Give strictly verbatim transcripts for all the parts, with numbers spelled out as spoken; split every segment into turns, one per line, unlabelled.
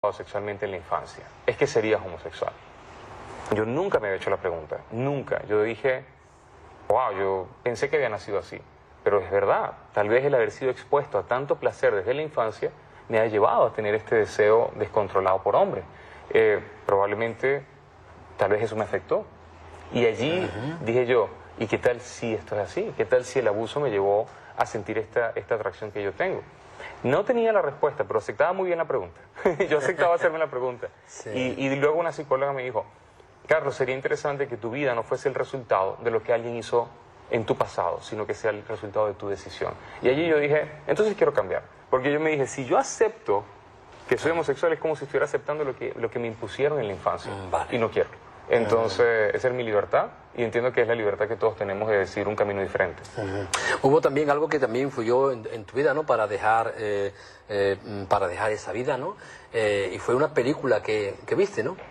sexualmente en la infancia, es que serías homosexual. Yo nunca me había hecho la pregunta, nunca. Yo dije, wow, yo pensé que había nacido así, pero es verdad, tal vez el haber sido expuesto a tanto placer desde la infancia me ha llevado a tener este deseo descontrolado por hombres. Eh, probablemente, tal vez eso me afectó. Y allí uh-huh. dije yo, ¿y qué tal si esto es así? ¿Qué tal si el abuso me llevó a sentir esta, esta atracción que yo tengo? No tenía la respuesta, pero aceptaba muy bien la pregunta. Yo aceptaba hacerme la pregunta. Sí. Y, y luego una psicóloga me dijo, Carlos, sería interesante que tu vida no fuese el resultado de lo que alguien hizo en tu pasado, sino que sea el resultado de tu decisión. Y allí yo dije, entonces quiero cambiar. Porque yo me dije, si yo acepto que soy homosexual, es como si estuviera aceptando lo que, lo que me impusieron en la infancia. Vale. Y no quiero. Entonces, esa es mi libertad, y entiendo que es la libertad que todos tenemos de decidir un camino diferente.
Uh-huh. Hubo también algo que también influyó en, en tu vida, ¿no? Para dejar, eh, eh, para dejar esa vida, ¿no? Eh, y fue una película que, que viste, ¿no?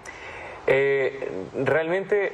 Eh, realmente,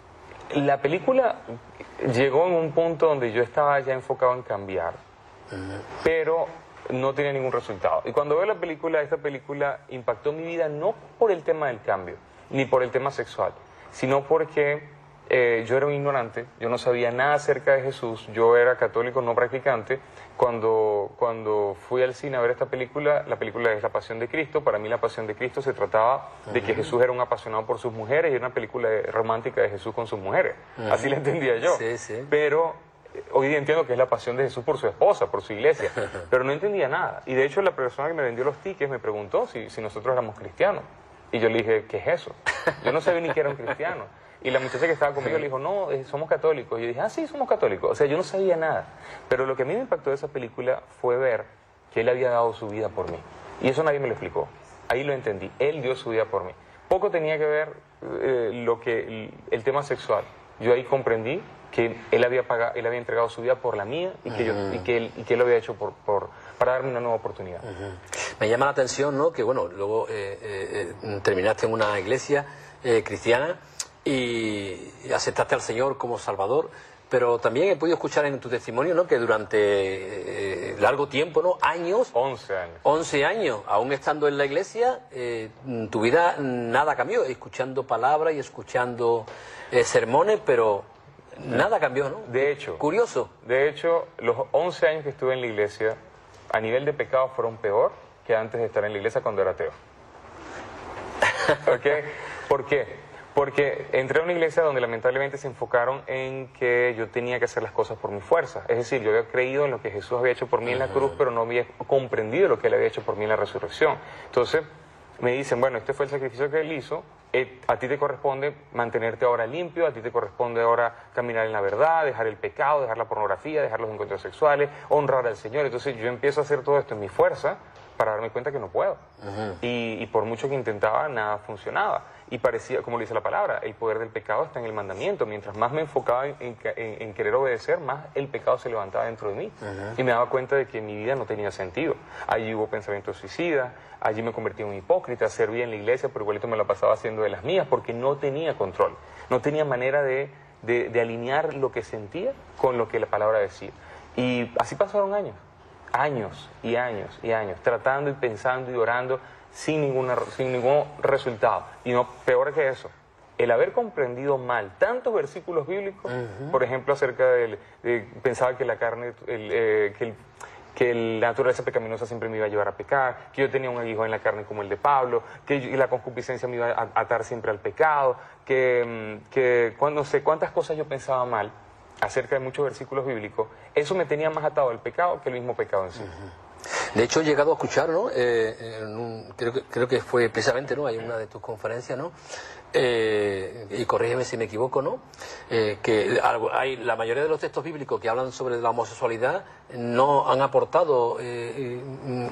la película llegó en un punto donde yo estaba ya enfocado en cambiar, uh-huh. pero no tenía ningún resultado. Y cuando veo la película, esta película impactó mi vida no por el tema del cambio, ni por el tema sexual, sino porque eh, yo era un ignorante, yo no sabía nada acerca de Jesús, yo era católico no practicante. Cuando, cuando fui al cine a ver esta película, la película es La Pasión de Cristo. Para mí La Pasión de Cristo se trataba de que Jesús era un apasionado por sus mujeres y era una película romántica de Jesús con sus mujeres. Uh-huh. Así la entendía yo.
Sí, sí.
Pero hoy día entiendo que es la pasión de Jesús por su esposa, por su iglesia, pero no entendía nada. Y de hecho la persona que me vendió los tickets me preguntó si, si nosotros éramos cristianos. Y yo le dije, ¿qué es eso? Yo no sabía ni que era un cristiano. Y la muchacha que estaba conmigo le dijo, no, eh, somos católicos. Y yo dije, ah, sí, somos católicos. O sea, yo no sabía nada. Pero lo que a mí me impactó de esa película fue ver que él había dado su vida por mí. Y eso nadie me lo explicó. Ahí lo entendí. Él dio su vida por mí. Poco tenía que ver eh, lo que, el, el tema sexual. Yo ahí comprendí que él había, pagado, él había entregado su vida por la mía y que, yo, y que, él, y que él lo había hecho por, por, para darme una nueva oportunidad.
Uh-huh. Me llama la atención, ¿no?, que bueno, luego eh, eh, eh, terminaste en una iglesia eh, cristiana y, y aceptaste al Señor como Salvador, pero también he podido escuchar en tu testimonio, ¿no?, que durante eh, largo tiempo, ¿no?, años,
once años,
once años, aún estando en la iglesia, eh, tu vida nada cambió, escuchando palabras y escuchando eh, sermones, pero nada cambió, ¿no?
De hecho,
curioso.
De hecho, los once años que estuve en la iglesia, a nivel de pecado, fueron peor que antes de estar en la iglesia cuando era ateo. ¿Okay? ¿Por qué? Porque entré a una iglesia donde lamentablemente se enfocaron en que yo tenía que hacer las cosas por mi fuerza. Es decir, yo había creído en lo que Jesús había hecho por mí en la cruz, pero no había comprendido lo que Él había hecho por mí en la resurrección. Entonces, me dicen, bueno, este fue el sacrificio que Él hizo, eh, a ti te corresponde mantenerte ahora limpio, a ti te corresponde ahora caminar en la verdad, dejar el pecado, dejar la pornografía, dejar los encuentros sexuales, honrar al Señor. Entonces yo empiezo a hacer todo esto en mi fuerza para darme cuenta que no puedo. Uh-huh. y, y por mucho que intentaba, nada funcionaba. Y parecía, como le dice la palabra, el poder del pecado está en el mandamiento. Mientras más me enfocaba en, en, en querer obedecer, más el pecado se levantaba dentro de mí. Uh-huh. Y me daba cuenta de que mi vida no tenía sentido. Allí hubo pensamientos suicidas, allí me convertí en un hipócrita, servía en la iglesia, pero igualito me la pasaba haciendo de las mías porque no tenía control. No tenía manera de, de, de alinear lo que sentía con lo que la palabra decía. Y así pasaron años. Años y años y años, tratando y pensando y orando sin, ninguna, sin ningún resultado. Y no, peor que eso, el haber comprendido mal tantos versículos bíblicos, uh-huh. por ejemplo, acerca del, de, pensaba que la carne, el, eh, que, el, que la naturaleza pecaminosa siempre me iba a llevar a pecar, que yo tenía un aguijón en la carne como el de Pablo, que yo, la concupiscencia me iba a atar siempre al pecado, que, que cuando, no sé cuántas cosas yo pensaba mal acerca de muchos versículos bíblicos, eso me tenía más atado al pecado que el mismo pecado en sí.
Uh-huh. De hecho, he llegado a escuchar, ¿no? Eh, en un, creo, que, creo que fue precisamente, ¿no?, hay una de tus conferencias, ¿no?, eh, y corrígeme si me equivoco, ¿no?, eh, que hay, la mayoría de los textos bíblicos que hablan sobre la homosexualidad no han aportado eh,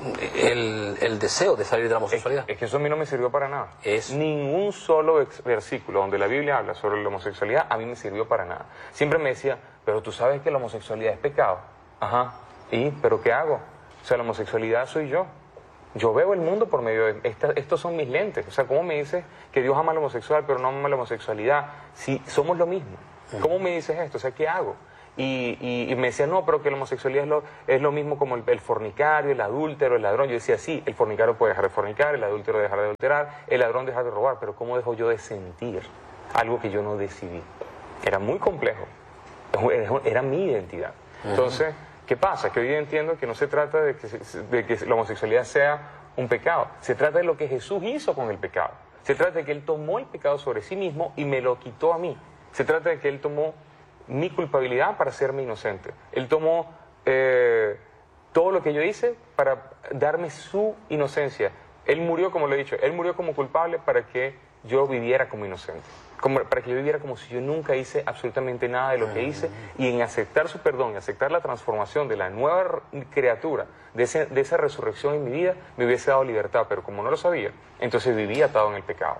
el, el deseo de salir de la homosexualidad.
Es, es que eso a mí no me sirvió para nada.
Es...
Ningún solo versículo donde la Biblia habla sobre la homosexualidad a mí me sirvió para nada. Siempre me decía, pero tú sabes que la homosexualidad es pecado. Ajá, ¿y? ¿Pero qué hago? O sea, la homosexualidad soy yo. Yo veo el mundo por medio de... Esta, estos son mis lentes. O sea, ¿cómo me dices que Dios ama al homosexual pero no ama la homosexualidad? Si somos lo mismo. ¿Cómo me dices esto? O sea, ¿qué hago? Y, y, y me decía, no, pero que la homosexualidad es lo, es lo mismo como el, el fornicario, el adúltero, el ladrón. Yo decía, sí, el fornicario puede dejar de fornicar, el adúltero dejar de adulterar, el ladrón dejar de robar, pero ¿cómo dejo yo de sentir algo que yo no decidí? Era muy complejo, era mi identidad. Entonces, ¿qué pasa? Que hoy entiendo que no se trata de que, de que la homosexualidad sea un pecado, se trata de lo que Jesús hizo con el pecado. Se trata de que Él tomó el pecado sobre sí mismo y me lo quitó a mí. Se trata de que Él tomó mi culpabilidad para hacerme inocente. Él tomó eh, todo lo que yo hice para darme su inocencia. Él murió, como lo he dicho, Él murió como culpable para que yo viviera como inocente. Como, para que yo viviera como si yo nunca hice absolutamente nada de lo que hice, y en aceptar su perdón, y aceptar la transformación de la nueva criatura, de, ese, de esa resurrección en mi vida, me hubiese dado libertad, pero como no lo sabía, entonces vivía atado en el pecado.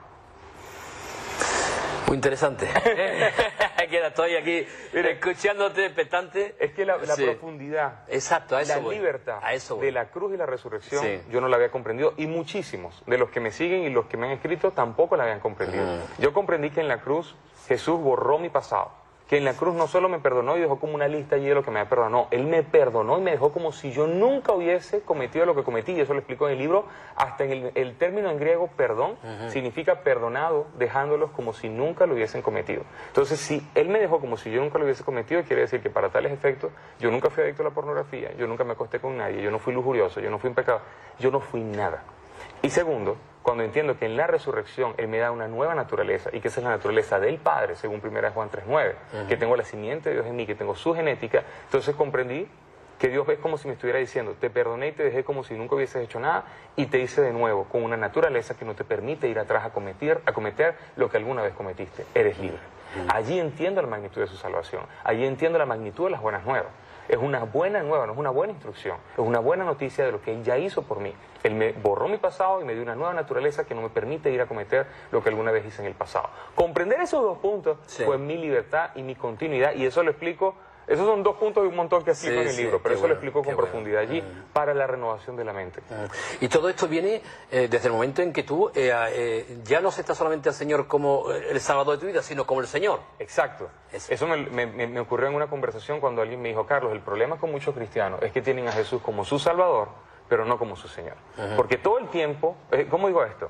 Muy interesante. Que estoy aquí Mira, escuchándote expectante.
Es que la, la sí. profundidad,
exacto, a eso
la
voy.
libertad
a eso voy.
de la cruz y la resurrección,
sí.
yo no la había comprendido, y muchísimos de los que me siguen y los que me han escrito tampoco la habían comprendido. Mm. Yo comprendí que en la cruz Jesús borró mi pasado, que en la cruz no solo me perdonó y dejó como una lista allí de lo que me había perdonado, Él me perdonó y me dejó como si yo nunca hubiese cometido lo que cometí, y eso lo explico en el libro. Hasta en el, el término en griego perdón uh-huh. significa perdonado, dejándolos como si nunca lo hubiesen cometido. Entonces, si Él me dejó como si yo nunca lo hubiese cometido, quiere decir que para tales efectos yo nunca fui adicto a la pornografía, yo nunca me acosté con nadie, yo no fui lujurioso, yo no fui un pecado, yo no fui nada. Y segundo, cuando entiendo que en la resurrección Él me da una nueva naturaleza, y que esa es la naturaleza del Padre, según primera Juan tres nueve, uh-huh. que tengo la simiente de Dios en mí, que tengo su genética, entonces comprendí que Dios ve como si me estuviera diciendo, te perdoné y te dejé como si nunca hubieses hecho nada, y te hice de nuevo con una naturaleza que no te permite ir atrás a cometer, a cometer lo que alguna vez cometiste. Eres libre. Uh-huh. Allí entiendo la magnitud de su salvación, allí entiendo la magnitud de las buenas nuevas. Es una buena nueva, no es una buena instrucción, es una buena noticia de lo que Él ya hizo por mí. Él me borró mi pasado y me dio una nueva naturaleza que no me permite ir a cometer lo que alguna vez hice en el pasado. Comprender esos dos puntos sí. fue mi libertad y mi continuidad, y eso lo explico. Esos son dos puntos de un montón que explico sí, en el sí, libro, pero eso bueno, lo explico con profundidad allí uh-huh. para la renovación de la mente.
Uh-huh. Y todo esto viene eh, desde el momento en que tú eh, eh, ya no aceptas solamente al Señor como el Salvador de tu vida, sino como el Señor. Exacto.
Eso, eso me, me, me ocurrió en una conversación cuando alguien me dijo, Carlos, el problema con muchos cristianos es que tienen a Jesús como su Salvador, pero no como su Señor. Uh-huh. Porque todo el tiempo, eh, ¿cómo digo esto?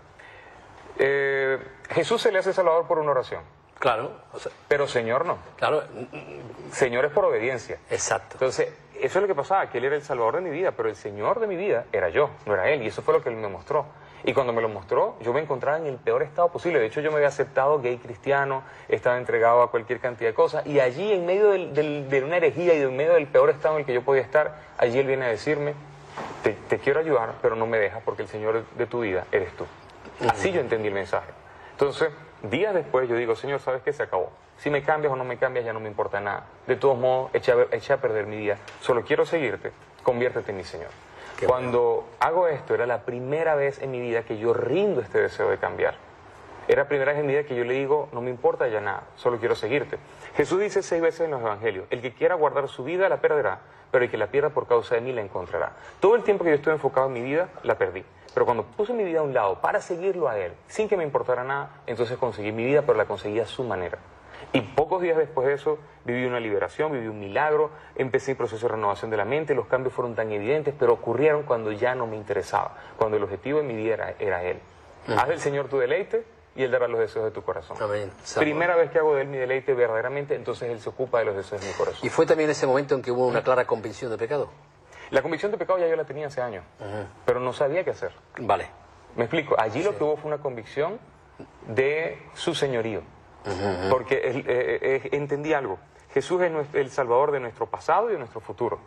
Eh, Jesús se le hace Salvador por una oración.
Claro. O sea,
pero Señor no.
Claro.
Señor es por obediencia.
Exacto.
Entonces, eso es lo que pasaba, que Él era el Salvador de mi vida, pero el Señor de mi vida era yo, no era Él. Y eso fue lo que Él me mostró. Y cuando me lo mostró, yo me encontraba en el peor estado posible. De hecho, yo me había aceptado gay cristiano, estaba entregado a cualquier cantidad de cosas. Y allí, en medio del, del, de una herejía y en medio del peor estado en el que yo podía estar, allí Él viene a decirme, te, te quiero ayudar, pero no me dejas porque el Señor de tu vida eres tú. Así yo entendí el mensaje. Entonces, días después yo digo, Señor, ¿sabes qué? Se acabó. Si me cambias o no me cambias ya no me importa nada. De todos modos, eché a, eché a perder mi día. Solo quiero seguirte, conviértete en mi Señor. Qué Cuando bueno. hago esto, era la primera vez en mi vida que yo rindo este deseo de cambiar. Era la primera vez en mi vida que yo le digo, no me importa ya nada, solo quiero seguirte. Jesús dice seis veces en los evangelios, el que quiera guardar su vida la perderá, pero el que la pierda por causa de mí la encontrará. Todo el tiempo que yo estuve enfocado en mi vida, la perdí. Pero cuando puse mi vida a un lado para seguirlo a Él, sin que me importara nada, entonces conseguí mi vida, pero la conseguí a su manera. Y pocos días después de eso, viví una liberación, viví un milagro, empecé el proceso de renovación de la mente, los cambios fueron tan evidentes, pero ocurrieron cuando ya no me interesaba, cuando el objetivo de mi vida era, era Él. Uh-huh. Haz del Señor tu deleite y Él dará los deseos de tu corazón.
Amén.
Primera vez que hago de Él mi deleite verdaderamente, entonces Él se ocupa de los deseos de mi corazón.
¿Y fue también ese momento en que hubo una clara convicción de pecado?
La convicción de pecado ya yo la tenía hace años, uh-huh. pero no sabía qué hacer.
Vale.
Me explico, allí sí. lo que hubo fue una convicción de su señorío. Uh-huh. Porque eh, eh, eh, entendí algo. Jesús es nuestro, el Salvador de nuestro pasado y de nuestro futuro.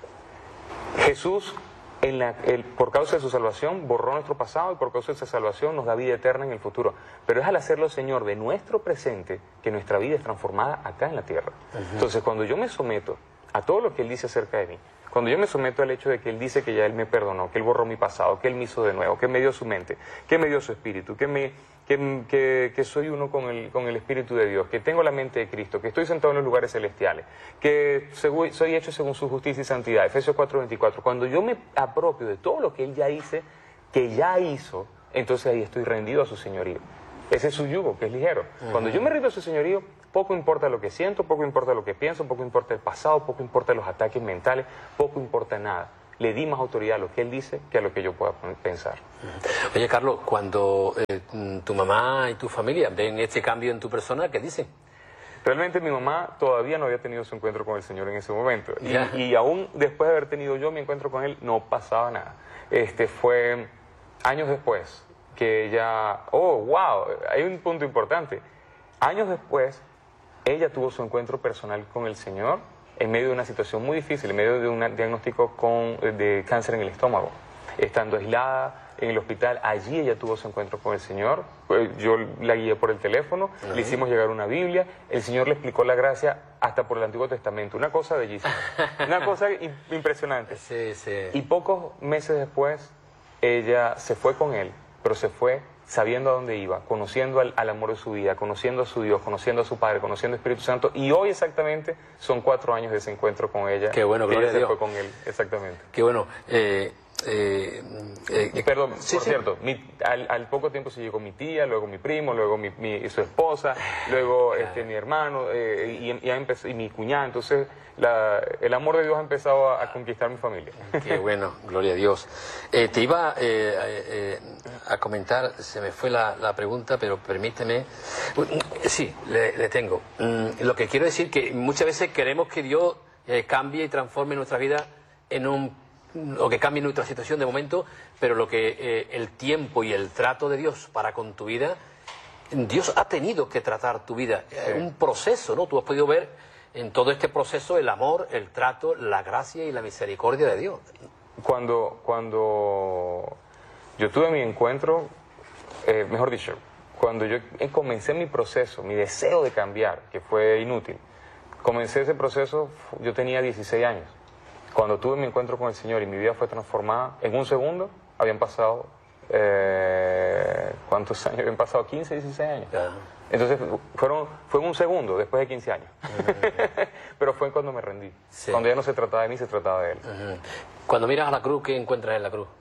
Jesús, en la, el, por causa de su salvación, borró nuestro pasado y por causa de esa salvación nos da vida eterna en el futuro. Pero es al hacerlo Señor de nuestro presente que nuestra vida es transformada acá en la tierra. Uh-huh. Entonces, cuando yo me someto a todo lo que Él dice acerca de mí, cuando yo me someto al hecho de que Él dice que ya Él me perdonó, que Él borró mi pasado, que Él me hizo de nuevo, que me dio su mente, que me dio su espíritu, que, me, que, que, que soy uno con el, con el Espíritu de Dios, que tengo la mente de Cristo, que estoy sentado en los lugares celestiales, que soy hecho según su justicia y santidad, Efesios cuatro veinticuatro, cuando yo me apropio de todo lo que Él ya hice, que ya hizo, entonces ahí estoy rendido a su señoría. Ese es su yugo, que es ligero. Uh-huh. Cuando yo me rindo a su señorío, poco importa lo que siento, poco importa lo que pienso, poco importa el pasado, poco importa los ataques mentales, poco importa nada. Le di más autoridad a lo que él dice que a lo que yo pueda pensar.
Oye, Carlos, cuando eh, tu mamá y tu familia ven este cambio en tu persona, ¿qué dicen?
Realmente mi mamá todavía no había tenido su encuentro con el Señor en ese momento. Y, y aún después de haber tenido yo mi encuentro con Él, no pasaba nada. Este fue años después que ella... Oh, wow, hay un punto importante. Años después, ella tuvo su encuentro personal con el Señor en medio de una situación muy difícil, en medio de un diagnóstico con, de cáncer en el estómago. Estando aislada en el hospital, allí ella tuvo su encuentro con el Señor. Yo la guié por el teléfono, uh-huh. le hicimos llegar una Biblia, el Señor le explicó la gracia hasta por el Antiguo Testamento, una cosa bellísima, una cosa impresionante.
Sí, sí.
Y pocos meses después, ella se fue con él, pero se fue sabiendo a dónde iba, conociendo al, al amor de su vida, conociendo a su Dios, conociendo a su Padre, conociendo al Espíritu Santo, y hoy exactamente son cuatro años de ese encuentro con ella.
Qué bueno, gloria a Dios.
Ella se fue con él, exactamente.
Qué bueno. Eh... Eh,
eh, Perdón,
sí,
por
sí.
cierto, mi, al, al poco tiempo se llegó mi tía, luego mi primo, luego mi, mi, su esposa, luego este, mi hermano eh, y, y, empezó, y mi cuñada. Entonces la, el amor de Dios ha empezado a, a conquistar mi familia.
Qué bueno, gloria a Dios. Eh, te iba eh, eh, a comentar, se me fue la, la pregunta, pero permíteme. Sí, le, le tengo. Lo que quiero decir que muchas veces queremos que Dios eh, cambie y transforme nuestra vida en un o que cambie nuestra situación de momento, pero lo que eh, el tiempo y el trato de Dios para con tu vida, Dios ha tenido que tratar tu vida, sí. Es un proceso, ¿no? Tú has podido ver en todo este proceso el amor, el trato, la gracia y la misericordia de Dios.
Cuando, cuando yo tuve mi encuentro, eh, mejor dicho, cuando yo comencé mi proceso, mi deseo de cambiar, que fue inútil, comencé ese proceso, yo tenía dieciséis años. Cuando tuve mi encuentro con el Señor y mi vida fue transformada, en un segundo habían pasado, eh, ¿cuántos años? Habían pasado quince, dieciséis años. Yeah. Entonces fueron, fue en un segundo, después de quince años. Uh-huh. Pero fue cuando me rendí. Sí. Cuando ya no se trataba de mí, se trataba de Él.
Uh-huh. Cuando miras a la cruz, ¿qué encuentras en la cruz?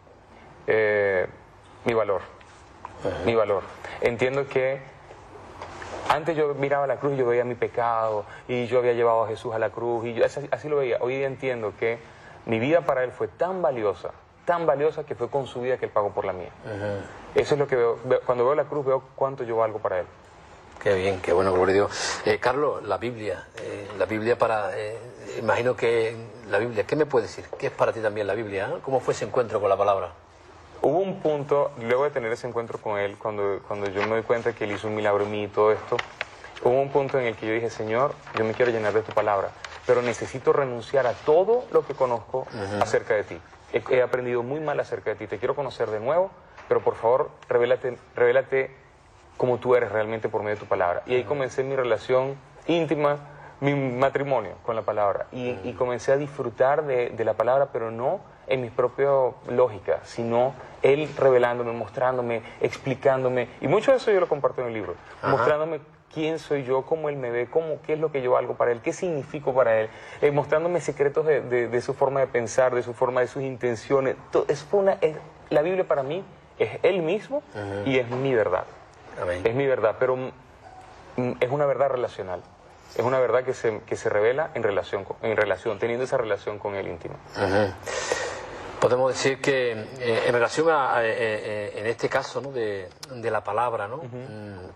Eh, mi valor. Uh-huh. Mi valor. Entiendo que antes yo miraba la cruz y yo veía mi pecado y yo había llevado a Jesús a la cruz y yo así, así lo veía. Hoy día entiendo que mi vida para Él fue tan valiosa, tan valiosa que fue con su vida que Él pagó por la mía. Uh-huh. Eso es lo que veo, veo. Cuando veo la cruz veo cuánto yo valgo para Él.
Qué bien, qué bueno, gloria a Dios. Eh, Carlos, la Biblia, eh, la Biblia para... Eh, imagino que la Biblia, ¿qué me puedes decir? ¿Qué es para ti también la Biblia? ¿Eh? ¿Cómo fue ese encuentro con la palabra?
Hubo un punto, luego de tener ese encuentro con Él, cuando, cuando yo me doy cuenta que Él hizo un milagro en mí y todo esto, hubo un punto en el que yo dije, Señor, yo me quiero llenar de tu palabra, pero necesito renunciar a todo lo que conozco uh-huh. acerca de ti. He, he aprendido muy mal acerca de ti, te quiero conocer de nuevo, pero por favor, revélate, revélate como tú eres realmente por medio de tu palabra. Y ahí uh-huh. comencé mi relación íntima, mi matrimonio con la palabra, y, uh-huh. y comencé a disfrutar de, de la palabra, pero no en mi propia lógica, sino Él revelándome, mostrándome, explicándome, y mucho de eso yo lo comparto en el libro, uh-huh. mostrándome quién soy yo, cómo Él me ve, cómo, qué es lo que yo valgo para Él, qué significo para Él, eh, mostrándome secretos de, de, de su forma de pensar, de su forma, de sus intenciones. Todo, es una, es, la Biblia para mí es Él mismo uh-huh. y es mi verdad.
Amén.
Es mi verdad, pero mm, es una verdad relacional. Es una verdad que se, que se revela en relación, en relación, teniendo esa relación con Él íntima.
Uh-huh. Podemos decir que eh, en relación a, eh, eh, en este caso, ¿no? de, de la palabra, ¿no? Uh-huh.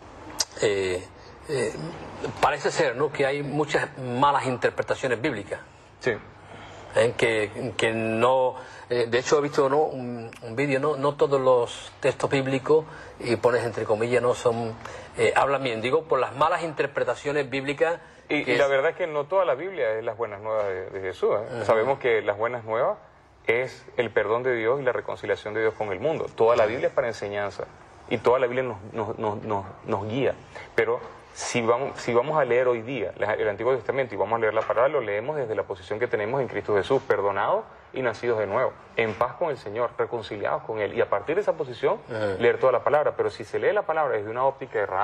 eh, eh, parece ser, ¿no? que hay muchas malas interpretaciones bíblicas.
Sí.
Eh, que, que no, eh, de hecho he visto, ¿no? un, un vídeo, ¿no? no todos los textos bíblicos, y pones entre comillas, no son, eh, hablan bien, digo, por las malas interpretaciones bíblicas.
Y, y la es... verdad es que no toda la Biblia es las buenas nuevas de, de Jesús. ¿eh? Uh-huh. Sabemos que las buenas nuevas es el perdón de Dios y la reconciliación de Dios con el mundo. Toda la Biblia es para enseñanza y toda la Biblia nos, nos, nos, nos, nos guía, pero si vamos, si vamos a leer hoy día el Antiguo Testamento y vamos a leer la palabra, lo leemos desde la posición que tenemos en Cristo Jesús, perdonados y nacidos de nuevo, en paz con el Señor, reconciliados con Él, y a partir de esa posición uh-huh. leer toda la palabra. Pero si se lee la palabra desde una óptica errada,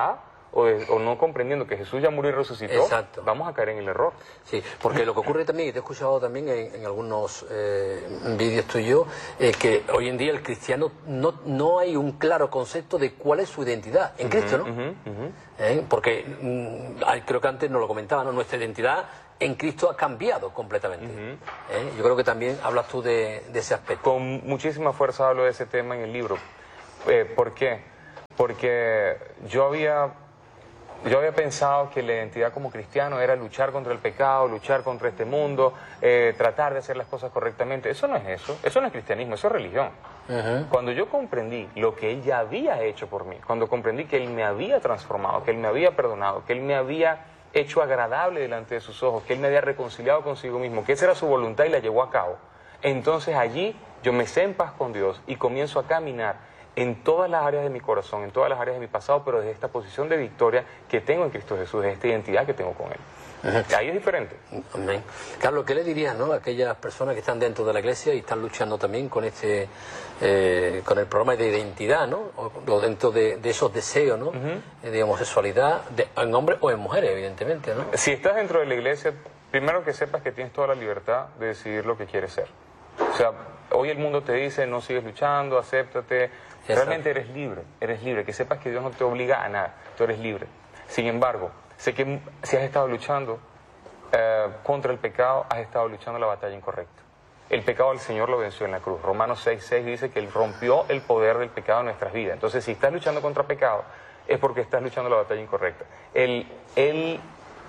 o, de, o no comprendiendo que Jesús ya murió y resucitó,
Exacto.
vamos a caer en el error.
Sí, porque lo que ocurre también, y te he escuchado también en, en algunos eh, vídeos tuyos, es que hoy en día el cristiano no, no hay un claro concepto de cuál es su identidad en Cristo, ¿no?
Uh -huh, uh -huh.
¿Eh? Porque mm, creo que antes nos lo comentaba, ¿no? Nuestra identidad en Cristo ha cambiado completamente. Uh-huh. ¿Eh? Yo creo que también hablas tú de, de ese aspecto.
Con muchísima fuerza hablo de ese tema en el libro. Eh, ¿Por qué? Porque yo había, yo había pensado que la identidad como cristiano era luchar contra el pecado, luchar contra este mundo, eh, tratar de hacer las cosas correctamente. Eso no es eso, eso no es cristianismo, eso es religión. Uh-huh. Cuando yo comprendí lo que Él ya había hecho por mí, cuando comprendí que Él me había transformado, que Él me había perdonado, que Él me había hecho agradable delante de sus ojos, que Él me había reconciliado consigo mismo, que esa era su voluntad y la llevó a cabo, entonces allí yo me sé en paz con Dios y comienzo a caminar en todas las áreas de mi corazón, en todas las áreas de mi pasado, pero desde esta posición de victoria que tengo en Cristo Jesús, desde esta identidad que tengo con Él. Uh-huh. Ahí es diferente.
Amén. Carlos, ¿qué le dirías, ¿no?, a aquellas personas que están dentro de la iglesia y están luchando también con este, eh, con el programa de identidad, ¿no?, o, o dentro de, de esos deseos, ¿no?, uh-huh, de homosexualidad, de, en hombres o en mujeres, evidentemente, ¿no?
Si estás dentro de la iglesia, primero que sepas que tienes toda la libertad de decidir lo que quieres ser. O sea, hoy el mundo te dice, no sigues luchando, acéptate. Realmente eres libre, eres libre, que sepas que Dios no te obliga a nada, tú eres libre. Sin embargo, sé que si has estado luchando eh, contra el pecado, has estado luchando la batalla incorrecta. El pecado el Señor lo venció en la cruz. Romanos seis seis dice que Él rompió el poder del pecado en nuestras vidas. Entonces, si estás luchando contra pecado, es porque estás luchando la batalla incorrecta. El, el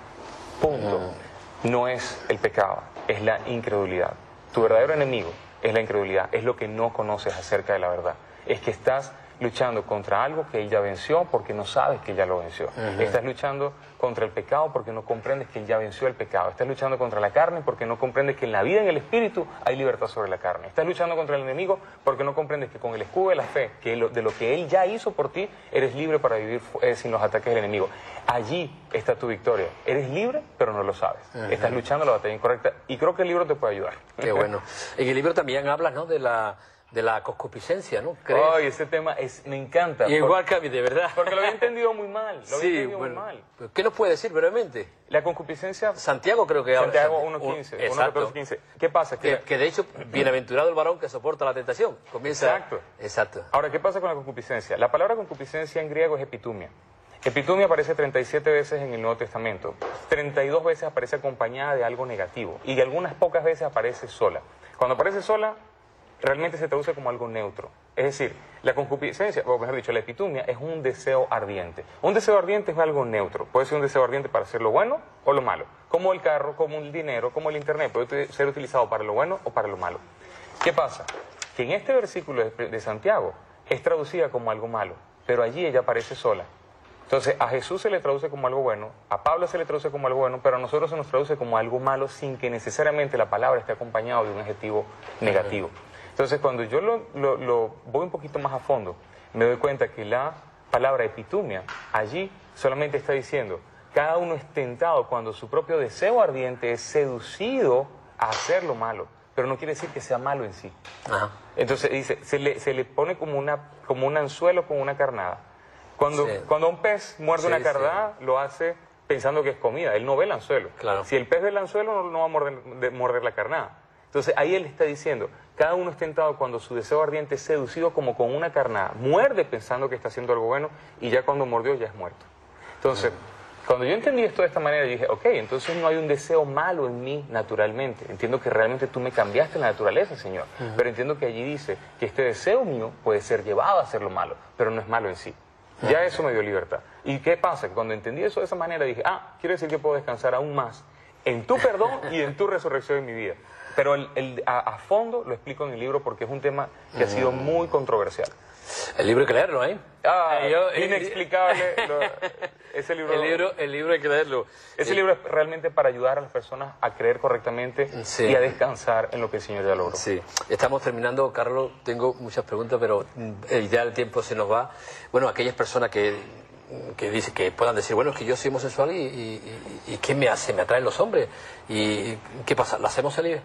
punto no es el pecado, es la incredulidad. Tu verdadero enemigo es la incredulidad, es lo que no conoces acerca de la verdad. Es que estás luchando contra algo que Él ya venció porque no sabes que Él ya lo venció. Uh-huh. Estás luchando contra el pecado porque no comprendes que Él ya venció el pecado. Estás luchando contra la carne porque no comprendes que en la vida, en el espíritu, hay libertad sobre la carne. Estás luchando contra el enemigo porque no comprendes que con el escudo de la fe, que lo, de lo que Él ya hizo por ti, eres libre para vivir eh, sin los ataques del enemigo. Allí está tu victoria. Eres libre, pero no lo sabes. Uh-huh. Estás luchando la batalla incorrecta y creo que el libro te puede ayudar.
Qué bueno. En el libro también hablas, ¿no?, de la... de la concupiscencia, ¿no?
¿Crees? Ay, ese tema es, me encanta.
Y igual que a mí, de verdad.
Porque lo había entendido muy mal. Lo
sí,
había entendido
bueno,
muy mal.
¿Qué nos puede decir brevemente?
La concupiscencia...
Santiago creo que habla.
Santiago uno quince. ¿Qué pasa?
Que,
que,
que de hecho, bienaventurado el varón que soporta la tentación. Comienza...
Exacto.
Exacto.
Ahora, ¿qué pasa con la concupiscencia? La palabra concupiscencia en griego es epitumia. Epitumia aparece treinta y siete veces en el Nuevo Testamento. treinta y dos veces aparece acompañada de algo negativo. Y algunas pocas veces aparece sola. Cuando aparece sola, realmente se traduce como algo neutro. Es decir, la concupiscencia, o mejor dicho, la epitumia es un deseo ardiente. Un deseo ardiente es algo neutro. Puede ser un deseo ardiente para hacer lo bueno o lo malo. Como el carro, como el dinero, como el internet. Puede ser utilizado para lo bueno o para lo malo. ¿Qué pasa? Que en este versículo de Santiago es traducida como algo malo, pero allí ella aparece sola. Entonces, a Jesús se le traduce como algo bueno, a Pablo se le traduce como algo bueno, pero a nosotros se nos traduce como algo malo sin que necesariamente la palabra esté acompañada de un adjetivo negativo. Entonces, cuando yo lo, lo, lo voy un poquito más a fondo, me doy cuenta que la palabra epitumia allí solamente está diciendo, cada uno es tentado cuando su propio deseo ardiente es seducido a hacer lo malo, pero no quiere decir que sea malo en sí. Ajá. Entonces, dice, se le, se le pone como, una, como un anzuelo con una carnada. Cuando, sí. cuando un pez muerde sí, una carnada, sí. lo hace pensando que es comida, él no ve el anzuelo. Claro. Si el pez ve el anzuelo, no, no va a morder, de, morder la carnada. Entonces ahí él está diciendo, cada uno es tentado cuando su deseo ardiente es seducido como con una carnada, muerde pensando que está haciendo algo bueno y ya cuando mordió ya es muerto. Entonces, uh-huh. cuando yo entendí esto de esta manera, yo dije, ok, entonces no hay un deseo malo en mí naturalmente, entiendo que realmente tú me cambiaste la naturaleza, Señor, uh-huh. pero entiendo que allí dice que este deseo mío puede ser llevado a hacer lo malo, pero no es malo en sí. Uh-huh. Ya eso me dio libertad. ¿Y qué pasa? Que cuando entendí eso de esa manera dije, ah, quiere decir que puedo descansar aún más en tu perdón y en tu resurrección en mi vida. Pero el, el, a, a fondo lo explico en el libro porque es un tema que ha sido muy controversial.
El libro hay que leerlo, ¿eh?
Ah, eh, yo, inexplicable. Lo, ese libro,
el libro, el libro hay que leerlo.
Ese eh, libro es realmente para ayudar a las personas a creer correctamente sí. y a descansar en lo que el Señor ya logró.
Sí. Estamos terminando, Carlos. Tengo muchas preguntas, pero ya el tiempo se nos va. Bueno, aquellas personas que... que dice que puedan decir, bueno, es que yo soy homosexual y, y, y, y ¿qué me hace? ¿Me atraen los hombres? ¿Y qué pasa? ¿La hacemos salir?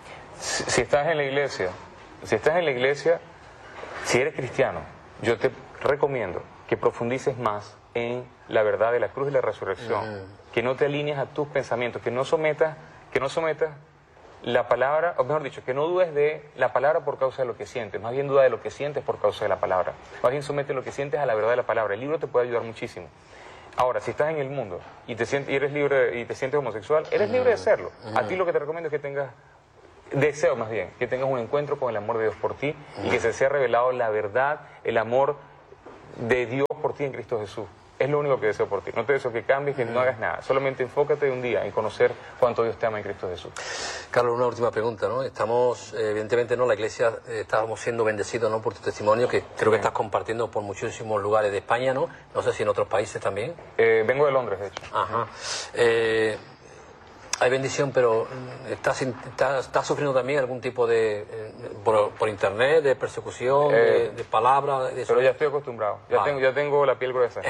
Si, si estás en la iglesia, si estás en la iglesia, si eres cristiano, yo te recomiendo que profundices más en la verdad de la cruz y la resurrección, mm. que no te alinees a tus pensamientos, que no sometas, que no sometas la palabra, o mejor dicho, que no dudes de la palabra por causa de lo que sientes, más bien duda de lo que sientes por causa de la palabra, más bien somete lo que sientes a la verdad de la palabra. El libro te puede ayudar muchísimo. Ahora, si estás en el mundo y te sientes, y eres libre y te sientes homosexual, eres libre de serlo. A ti lo que te recomiendo es que tengas deseo, más bien, que tengas un encuentro con el amor de Dios por ti y que se sea revelado la verdad, el amor de Dios por ti en Cristo Jesús. Es lo único que deseo por ti. No te deseo que cambies, que no hagas nada. Solamente enfócate un día en conocer cuánto Dios te ama en Cristo Jesús.
Carlos, una última pregunta, ¿no? Estamos, evidentemente, ¿no? La Iglesia, eh, estamos siendo bendecidos, ¿no? Por tu testimonio, que creo que estás compartiendo por muchísimos lugares de España, ¿no? No sé si en otros países también.
Eh, vengo de Londres, de hecho.
Ajá. Eh, hay bendición, pero ¿estás, estás, estás sufriendo también algún tipo de, eh, por, por internet, de persecución, eh, de, de palabra? De
pero ya estoy acostumbrado, ya, vale. tengo, ya tengo la piel gruesa.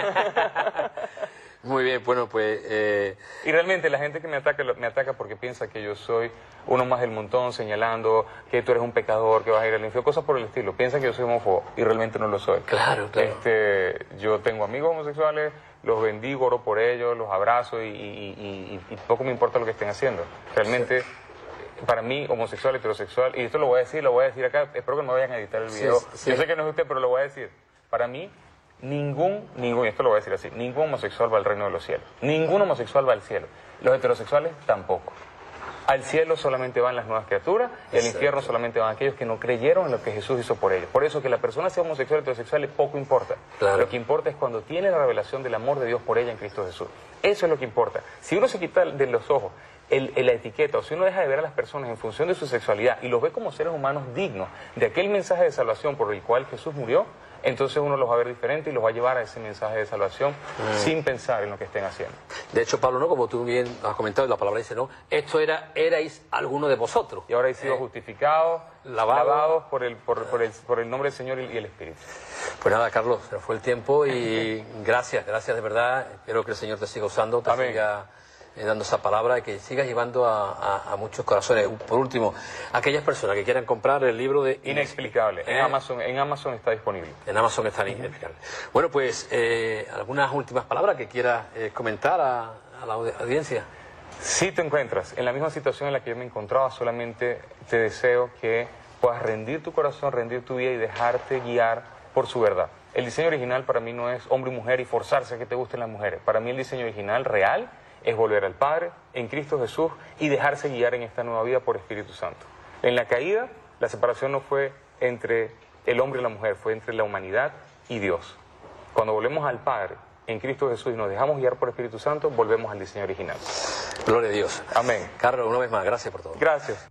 Muy bien, bueno, pues... Eh...
Y realmente la gente que me ataca, me ataca porque piensa que yo soy uno más del montón, señalando que tú eres un pecador, que vas a ir al infierno, cosas por el estilo. Piensan que yo soy homófobo y realmente no lo soy.
Claro, claro.
Este, yo tengo amigos homosexuales, los bendigo, oro por ellos, los abrazo y, y, y, y, y poco me importa lo que estén haciendo. Realmente, sí. Para mí, homosexual, heterosexual, y esto lo voy a decir, lo voy a decir acá, espero que no me vayan a editar el video. Sí, sí. Yo sé que no es usted, pero lo voy a decir. Para mí, ningún, ningún, y esto lo voy a decir así, ningún homosexual va al reino de los cielos. Ningún homosexual va al cielo. Los heterosexuales tampoco. Al cielo solamente van las nuevas criaturas, y al infierno solamente van aquellos que no creyeron en lo que Jesús hizo por ellos. Por eso que la persona sea homosexual o heterosexual poco importa. Claro. Lo que importa es cuando tiene la revelación del amor de Dios por ella en Cristo Jesús. Eso es lo que importa. Si uno se quita de los ojos el, el, la etiqueta, o si uno deja de ver a las personas en función de su sexualidad y los ve como seres humanos dignos de aquel mensaje de salvación por el cual Jesús murió, entonces uno los va a ver diferente y los va a llevar a ese mensaje de salvación mm. sin pensar en lo que estén haciendo.
De hecho, Pablo, ¿no? Como tú bien has comentado, la palabra dice, ¿no? Esto era, erais alguno de vosotros.
Y ahora habéis sido eh, justificados, lavados, lavados por, el, por, por, el, por el nombre del Señor y el Espíritu.
Pues nada, Carlos, se fue el tiempo y gracias, gracias de verdad. Espero que el Señor te siga usando, te
Amén.
siga eh, dando esa palabra y que sigas llevando a, a, a muchos corazones. Por último, aquellas personas que quieran comprar el libro de...
Inexplicable. ¿Eh? En, Amazon, en Amazon está disponible.
En Amazon está inexplicable. Bueno, pues, eh, algunas últimas palabras que quieras eh, comentar a, a la audiencia.
Si te encuentras en la misma situación en la que yo me encontraba, solamente te deseo que puedas rendir tu corazón, rendir tu vida y dejarte guiar por su verdad. El diseño original para mí no es hombre y mujer y forzarse a que te gusten las mujeres. Para mí el diseño original real es volver al Padre en Cristo Jesús y dejarse guiar en esta nueva vida por Espíritu Santo. En la caída, la separación no fue entre el hombre y la mujer, fue entre la humanidad y Dios. Cuando volvemos al Padre en Cristo Jesús y nos dejamos guiar por Espíritu Santo, volvemos al diseño original.
Gloria a Dios.
Amén.
Carlos, una vez más, gracias por todo.
Gracias.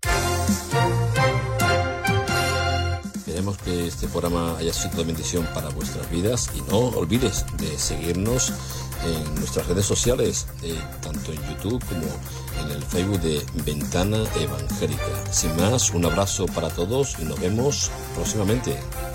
Esperemos que este programa haya sido de bendición para vuestras vidas y no olvides de seguirnos en nuestras redes sociales, eh, tanto en YouTube como en el Facebook de Ventana Evangélica. Sin más, un abrazo para todos y nos vemos próximamente.